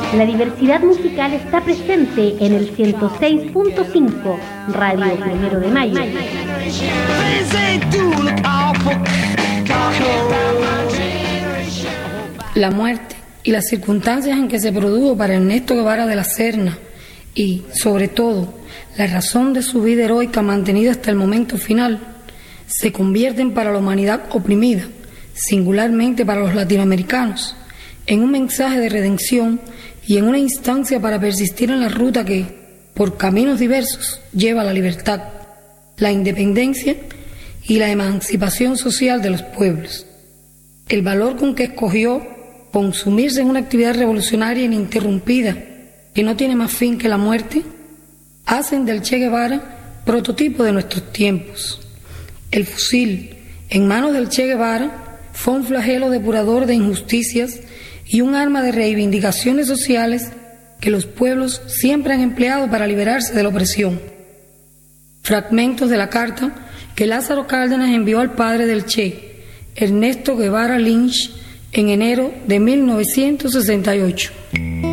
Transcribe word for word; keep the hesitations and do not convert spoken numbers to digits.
La diversidad musical está presente en el ciento seis punto cinco, Radio Primero de Mayo. La muerte y las circunstancias en que se produjo para Ernesto Guevara de la Serna y, sobre todo, la razón de su vida heroica mantenida hasta el momento final, se convierten para la humanidad oprimida, singularmente para los latinoamericanos, en un mensaje de redención y en una instancia para persistir en la ruta que, por caminos diversos, lleva a la libertad, la independencia y la emancipación social de los pueblos. El valor con que escogió consumirse en una actividad revolucionaria ininterrumpida que no tiene más fin que la muerte, hacen del Che Guevara prototipo de nuestros tiempos. El fusil en manos del Che Guevara fue un flagelo depurador de injusticias y un arma de reivindicaciones sociales que los pueblos siempre han empleado para liberarse de la opresión. Fragmentos de la carta que Lázaro Cárdenas envió al padre del Che, Ernesto Guevara Lynch, en enero de mil novecientos sesenta y ocho.